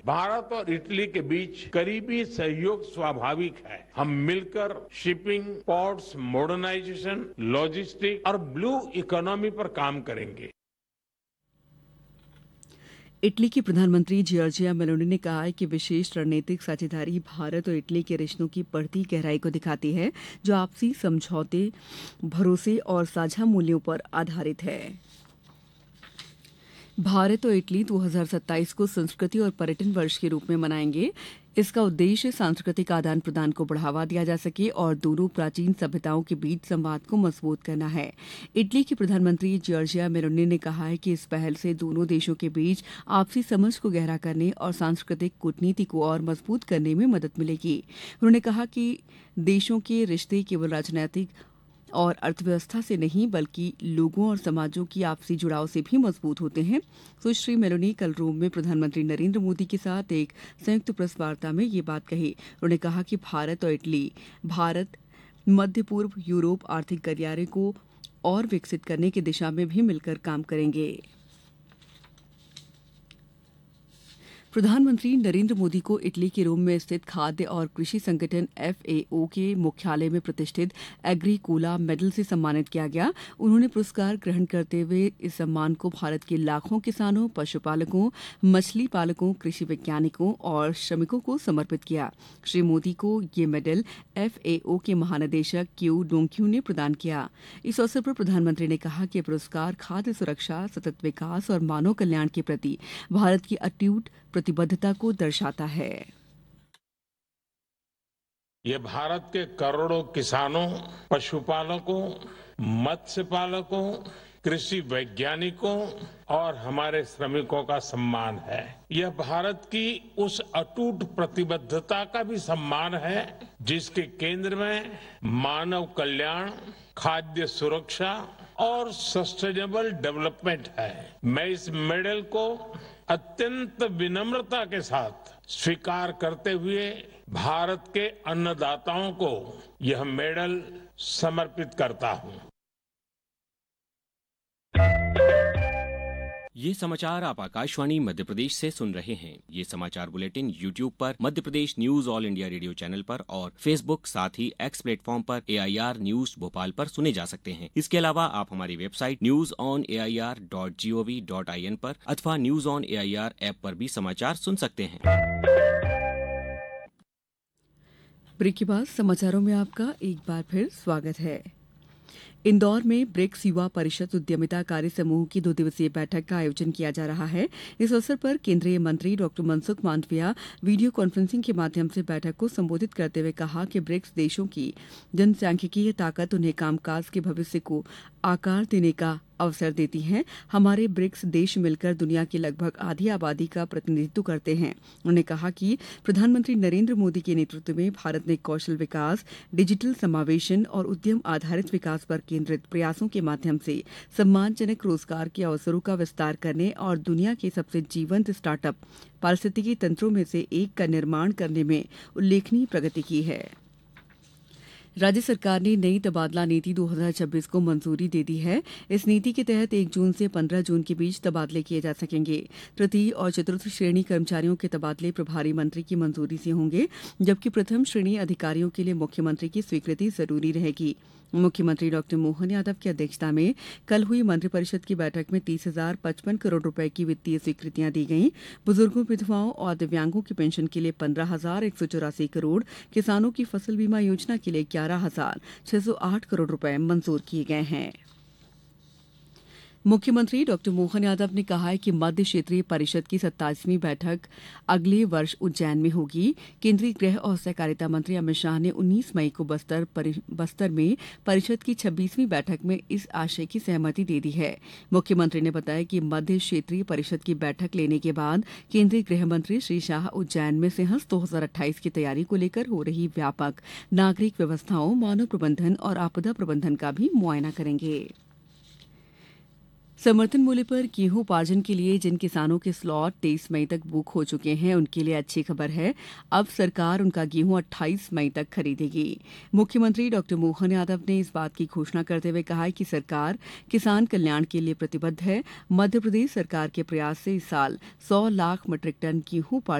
भारत और इटली के बीच करीबी सहयोग स्वाभाविक है। हम मिलकर शिपिंग, पोर्ट्स मॉडर्नाइजेशन, लॉजिस्टिक और ब्लू इकोनॉमी पर काम करेंगे। इटली की प्रधानमंत्री जॉर्जिया मेलोनी ने कहा है कि विशेष रणनीतिक साझेदारी भारत और इटली के रिश्तों की बढ़ती गहराई को दिखाती है, जो आपसी समझौते, भरोसे और साझा मूल्यों पर आधारित है। भारत और इटली 2027 को संस्कृति और पर्यटन वर्ष के रूप में मनाएंगे। इसका उद्देश्य सांस्कृतिक आदान प्रदान को बढ़ावा दिया जा सके और दोनों प्राचीन सभ्यताओं के बीच संवाद को मजबूत करना है। इटली की प्रधानमंत्री जॉर्जिया मेलोनी ने कहा है कि इस पहल से दोनों देशों के बीच आपसी समझ को गहरा करने और सांस्कृतिक कूटनीति को और मजबूत करने में मदद मिलेगी। उन्होंने कहा कि देशों के रिश्ते केवल राजनीतिक और अर्थव्यवस्था से नहीं बल्कि लोगों और समाजों की आपसी जुड़ाव से भी मजबूत होते हैं। सुश्री मेलोनी कल रोम में प्रधानमंत्री नरेंद्र मोदी के साथ एक संयुक्त प्रेस वार्ता में ये बात कही। उन्होंने कहा कि भारत और इटली मध्य पूर्व यूरोप आर्थिक गलियारे को और विकसित करने की दिशा में भी मिलकर काम करेंगे। प्रधानमंत्री नरेंद्र मोदी को इटली के रोम में स्थित खाद्य और कृषि संगठन FAO के मुख्यालय में प्रतिष्ठित एग्रीकोला मेडल से सम्मानित किया गया। उन्होंने पुरस्कार ग्रहण करते हुए इस सम्मान को भारत के लाखों किसानों, पशुपालकों, मछली पालकों, कृषि वैज्ञानिकों और श्रमिकों को समर्पित किया। श्री मोदी को ये मेडल FAO के महानिदेशक क्यू डोंगक्यू ने प्रदान किया। इस अवसर पर प्रधानमंत्री ने कहा कि पुरस्कार खाद्य सुरक्षा, सतत विकास और मानव कल्याण के प्रति भारत की अटूट प्रतिबद्धता को दर्शाता है। ये भारत के करोड़ों किसानों, पशुपालकों, मत्स्य पालकों, कृषि वैज्ञानिकों और हमारे श्रमिकों का सम्मान है। यह भारत की उस अटूट प्रतिबद्धता का भी सम्मान है जिसके केंद्र में मानव कल्याण, खाद्य सुरक्षा और सस्टेनेबल डेवलपमेंट है। मैं इस मेडल को अत्यंत विनम्रता के साथ स्वीकार करते हुए भारत के अन्नदाताओं को यह मेडल समर्पित करता हूं। ये समाचार आप आकाशवाणी मध्य प्रदेश से सुन रहे हैं। ये समाचार बुलेटिन YouTube पर Madhya Pradesh news all India radio channel पर और Facebook साथ ही X प्लेटफॉर्म पर AIR न्यूज भोपाल पर सुने जा सकते हैं। इसके अलावा आप हमारी वेबसाइट newsonair.gov.in पर अथवा न्यूज ऑन AIR ऐप पर भी समाचार सुन सकते हैं। ब्रेक के बाद समाचारों में आपका एक बार फिर स्वागत है। इंदौर में ब्रिक्स युवा परिषद उद्यमिता कार्य समूह की 2 दिवसीय बैठक का आयोजन किया जा रहा है। इस अवसर पर केंद्रीय मंत्री doctor Mansukh Mandaviya video conferencing के माध्यम से बैठक को संबोधित करते हुए कहा कि ब्रिक्स देशों की जनसांख्यिकीय ताकत उन्हें कामकाज के भविष्य को आकार देने का अवसर देती हैं। हमारे ब्रिक्स देश मिलकर दुनिया की लगभग आधी आबादी का प्रतिनिधित्व करते हैं। उन्होंने कहा कि प्रधानमंत्री नरेंद्र मोदी के नेतृत्व में भारत ने कौशल विकास, डिजिटल समावेशन और उद्यम आधारित विकास पर केंद्रित प्रयासों के माध्यम से सम्मानजनक रोजगार के अवसरों का विस्तार करने और दुनिया के सबसे जीवंत स्टार्टअप पारिस्थितिकी तंत्रों में से एक का निर्माण करने में उल्लेखनीय प्रगति की है। राज्य सरकार ने नई तबादला नीति 2026 को मंजूरी दे दी है। इस नीति के तहत 1 जून से 15 जून के बीच तबादले किए जा सकेंगे। तृतीय और चतुर्थ श्रेणी कर्मचारियों के तबादले प्रभारी मंत्री की मंजूरी से होंगे, जबकि प्रथम श्रेणी अधिकारियों के लिए मुख्यमंत्री की स्वीकृति जरूरी रहेगी। मुख्यमंत्री डॉक्टर मोहन यादव की अध्यक्षता में कल हुई मंत्रिपरिषद की बैठक में 30,055 करोड़ रुपए की वित्तीय स्वीकृतियां दी गईं। बुजुर्गों, विधवाओं और दिव्यांगों की पेंशन के लिए 15,184 करोड़, किसानों की फसल बीमा योजना के लिए 11,608 करोड़ रुपए मंजूर किए गए हैं। मुख्यमंत्री डॉक्टर मोहन यादव ने कहा है कि मध्य क्षेत्रीय परिषद की 27वीं बैठक अगले वर्ष उज्जैन में होगी। केंद्रीय गृह और सहकारिता मंत्री अमित शाह ने 19 मई को बस्तर में परिषद की 26वीं बैठक में इस आशय की सहमति दे दी है। मुख्यमंत्री ने बताया कि मध्य क्षेत्रीय परिषद की बैठक लेने के बाद केंद्रीय गृह मंत्री श्री शाह उज्जैन में सिंहस्थ 2028 की तैयारी को लेकर हो रही व्यापक नागरिक व्यवस्थाओं, मानव प्रबंधन और आपदा प्रबंधन का भी मुआयना करेंगे। समर्थन मूल्य पर गेहूं उपार्जन के लिए जिन किसानों के स्लॉट 23 मई तक बुक हो चुके हैं, उनके लिए अच्छी खबर है। अब सरकार उनका गेहूं 28 मई तक खरीदेगी। मुख्यमंत्री डॉक्टर मोहन यादव ने इस बात की घोषणा करते हुए कहा है कि सरकार किसान कल्याण के लिए प्रतिबद्ध है। मध्य प्रदेश सरकार के प्रयास से इस साल 100 लाख मीट्रिक टन गेहूं